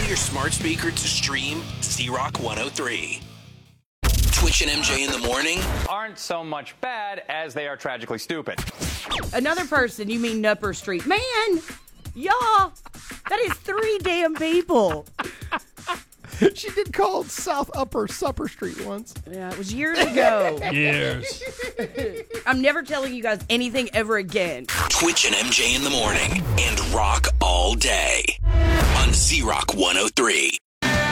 your smart speaker to stream Z-Rock 103. Twitch and MJ in the morning aren't so much bad as they are tragically stupid. Another person, you mean Nupper Street. Man, y'all, that is 3 damn people. She did call it South Upper Supper Street once. Yeah, it was years ago. Years. I'm never telling you guys anything ever again. Twitch and MJ in the morning and rock all day on Z-Rock 103.